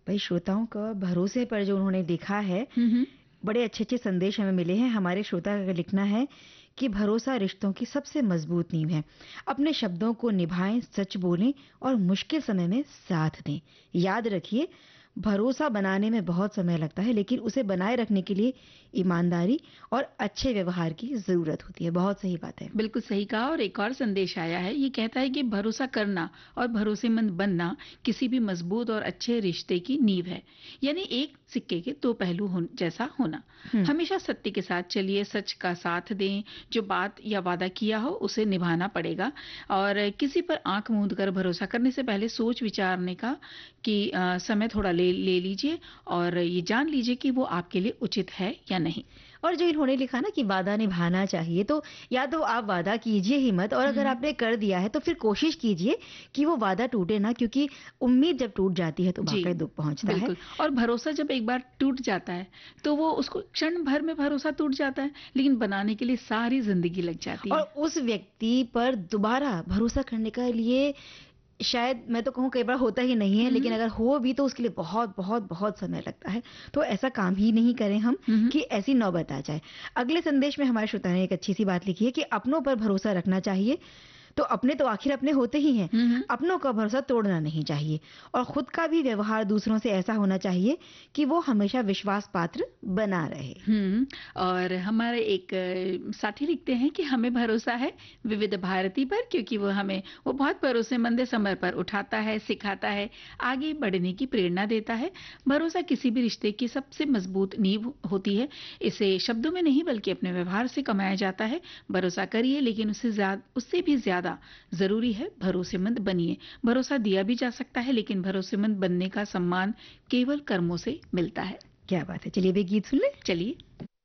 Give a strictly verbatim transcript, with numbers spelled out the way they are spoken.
भाई श्रोताओं का भरोसे पर जो उन्होंने लिखा है, हम्म हम्म, बड़े अच्छे-अच्छे संदेश हमें मिले हैं। हमारे श्रोता का लिखना है कि भरोसा रिश्तों की सबसे मजबूत नींव है। अपने शब्दों को निभाएं, सच बोलें और मुश्किल समय में साथ दें। याद रखिए, भरोसा बनाने में बहुत समय लगता है, लेकिन उसे बनाए रखने के लिए ईमानदारी और अच्छे व्यवहार की जरूरत होती है। बहुत सही बात है। बिल्कुल सही कहा। और एक और संदेश आया है, ये कहता है कि भरोसा करना और भरोसेमंद बनना किसी भी मजबूत और अच्छे रिश्ते की नींव है। यानी एक सिक्के के दो पहलू हो, जैसा होना। हम्म। हमेशा सत्य के साथ चलिए, सच का साथ दें। जो बात या वादा किया हो उसे निभाना पड़ेगा। और किसी पर आंख मूंद कर भरोसा करने से पहले सोच विचारने का कि अ, समय थोड़ा ले ले लीजिए और ये जान लीजिए कि वो आपके लिए उचित है या नहीं। और जो इन्होंने लिखा ना कि वादा निभाना चाहिए, तो या तो आप वादा कीजिए ही मत, और अगर हम्म, आपने कर दिया है तो फिर कोशिश कीजिए कि वो वादा टूटे ना, क्योंकि उम्मीद जब टूट जाती है तो जी, वाकई दुख पहुंचता है। बिल्कुल। और भरोसा जब एक बार टूट जाता है तो वो उसको क्षण भर में भरोसा टूट जाता है, लेकिन बनाने के लिए सारी जिंदगी लग जाती और है। उस व्यक्ति पर दोबारा भरोसा करने के लिए शायद, मैं तो कहूँ, कई बार होता ही नहीं है, लेकिन हम्म अगर हो भी तो उसके लिए बहुत बहुत बहुत समय लगता है। तो ऐसा काम ही नहीं करें हम हम्म, कि ऐसी नौबत आ जाए। अगले संदेश में हमारे श्रोता ने एक अच्छी सी बात लिखी है कि अपनों पर भरोसा रखना चाहिए। तो अपने तो आखिर अपने होते ही हैं, हम्म, अपनों का भरोसा तोड़ना नहीं चाहिए। और खुद का भी व्यवहार दूसरों से ऐसा होना चाहिए कि वो हमेशा विश्वास पात्र बना रहे। हम्म। और हमारे एक अ, साथी लिखते हैं कि हमें भरोसा है विविध भारती पर, क्योंकि वो हमें वो बहुत भरोसेमंद है, समय पर उठाता है, सिखाता है, आगे बढ़ने की प्रेरणा देता है। भरोसा किसी भी रिश्ते की सबसे मजबूत नींव होती है। इसे शब्दों में नहीं बल्कि अपने व्यवहार से कमाया जाता है। भरोसा करिए, लेकिन उससे ज्यादा उससे भी ज्यादा जरूरी है भरोसेमंद बनिए। भरोसा दिया भी जा सकता है, लेकिन भरोसेमंद बनने का सम्मान केवल कर्मों से मिलता है। क्या बात है, चलिए भी गीत सुन ले। चलिए।